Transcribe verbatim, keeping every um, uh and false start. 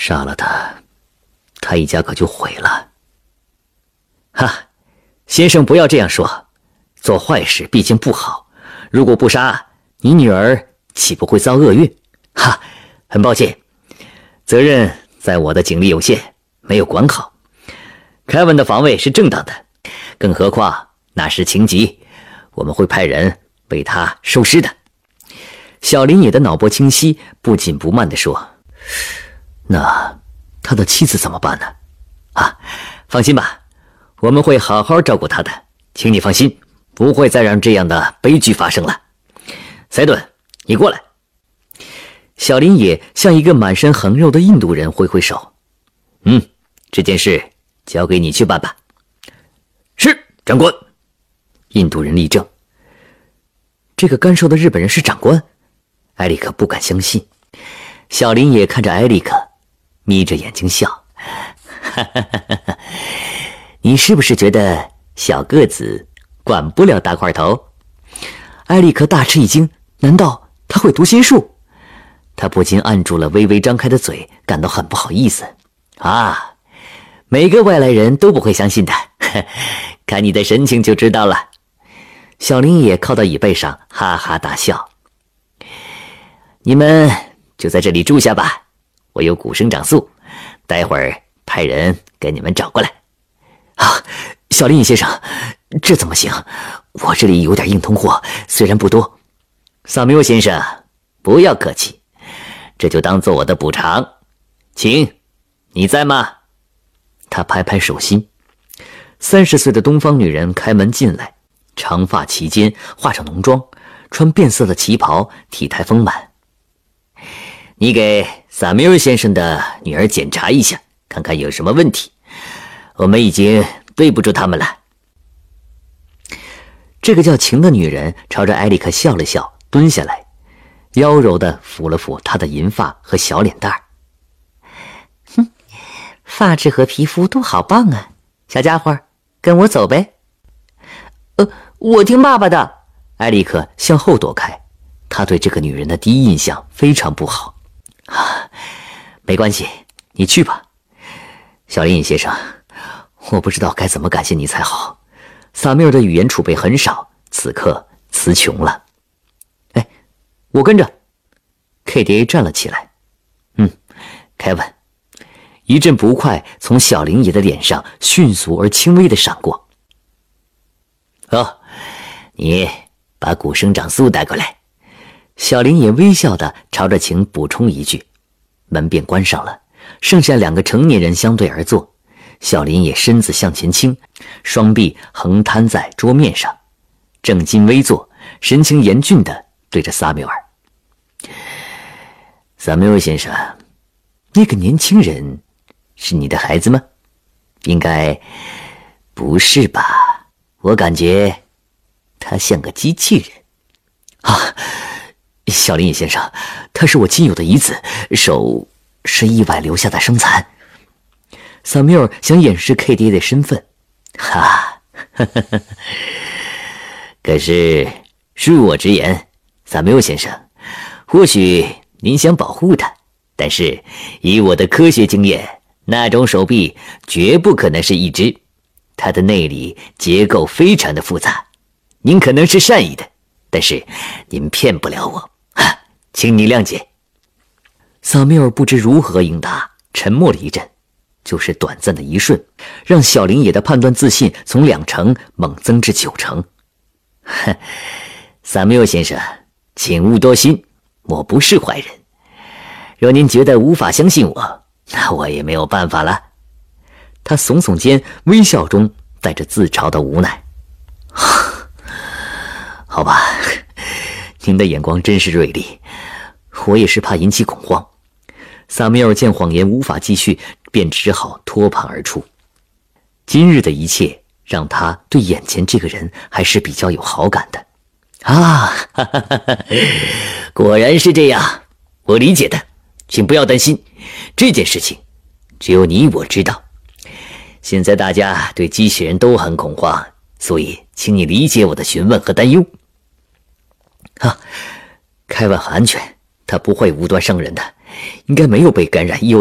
杀了他，他一家可就毁了。哈，先生不要这样说，做坏事毕竟不好，如果不杀，你女儿岂不会遭厄运？哈，很抱歉，责任在我的警力有限，没有管好。凯文的防卫是正当的，更何况那时情急，我们会派人为他收尸的。小林野的脑波清晰，不紧不慢地说：那他的妻子怎么办呢？啊，放心吧，我们会好好照顾他的，请你放心，不会再让这样的悲剧发生了。塞顿，你过来。小林野向一个满身横肉的印度人挥挥手：嗯，这件事交给你去办吧。是，长官。印度人立正。这个干瘦的日本人是长官？埃里克不敢相信。小林野看着埃里克，眯着眼睛笑。哈哈哈哈，你是不是觉得小个子管不了大块头？埃里克大吃一惊，难道他会读心术？他不禁按住了微微张开的嘴，感到很不好意思。啊，每个外来人都不会相信的，看你的神情就知道了。小林野靠到椅背上，哈哈大笑。你们就在这里住下吧，我有古生长素，待会儿派人给你们找过来。啊，小林野先生，这怎么行？我这里有点硬通货，虽然不多。萨缪先生，不要客气，这就当做我的补偿。请，你在吗？他拍拍手心。三十岁的东方女人开门进来，长发齐肩，化上浓妆，穿变色的旗袍，体态丰满。你给萨缪尔先生的女儿检查一下，看看有什么问题。我们已经对不住他们了。这个叫晴的女人朝着埃里克笑了笑，蹲下来，妖柔地抚了抚他的银发和小脸蛋儿。哼，发质和皮肤都好棒啊，小家伙，跟我走呗。呃，我听爸爸的。埃里克向后躲开，他对这个女人的第一印象非常不好。啊，没关系，你去吧。小林野先生，我不知道该怎么感谢你才好。萨缪尔的语言储备很少，此刻词穷了。哎，我跟着。K D A 站了起来。嗯，凯文。一阵不快从小林野的脸上迅速而轻微地闪过。哦，你把古生长素带过来。小林野微笑地朝着晴补充一句，门便关上了，剩下两个成年人相对而坐。小林野身子向前倾，双臂横摊在桌面上，正襟危坐，神情严峻地对着萨缪尔。萨缪尔先生，那个年轻人是你的孩子吗？应该不是吧？我感觉他像个机器人。啊，小林野先生，他是我亲友的遗子，手是意外留下的生残。萨缪尔想掩饰 K D A 的身份。哈，哈哈哈。可是恕我直言，萨缪尔先生，或许您想保护他，但是以我的科学经验，那种手臂绝不可能是一只，它的内里结构非常的复杂。您可能是善意的，但是您骗不了我，哈，请你谅解。萨缪尔不知如何应答，沉默了一阵，就是短暂的一瞬，让小林野的判断自信从两成猛增至九成。哼，萨缪尔先生，请勿多心，我不是坏人。若您觉得无法相信我，那我也没有办法了。他耸耸肩，微笑中带着自嘲的无奈。好吧，您的眼光真是锐利，我也是怕引起恐慌。萨缪尔见谎言无法继续，便只好脱盘而出。今日的一切让他对眼前这个人还是比较有好感的。啊，哈哈哈哈，果然是这样，我理解的，请不要担心，这件事情只有你我知道。现在大家对机器人都很恐慌，所以请你理解我的询问和担忧。啊，凯文很安全，他不会无端伤人的，应该没有被感染。